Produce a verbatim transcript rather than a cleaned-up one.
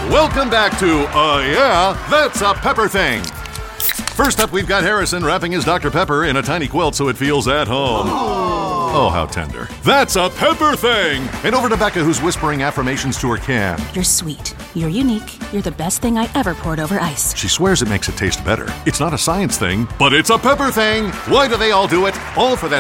Welcome back to, uh, yeah, That's a Pepper Thing. First up, we've got Harrison wrapping his Doctor Pepper in a tiny quilt so it feels at home. Oh, how tender. That's a Pepper Thing! And over to Becca, who's whispering affirmations to her can. You're sweet. You're unique. You're the best thing I ever poured over ice. She swears it makes it taste better. It's not a science thing, but it's a Pepper Thing! Why do they all do it? All for that